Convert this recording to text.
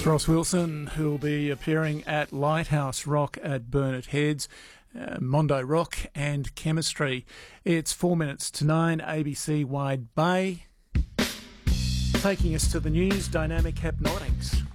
Ross Wilson, who will be appearing at Lighthouse Rock at Burnett Heads, Mondo Rock and Chemistry. It's 4 minutes to 9, ABC Wide Bay. Taking us to the news, Dynamic Hypnotics.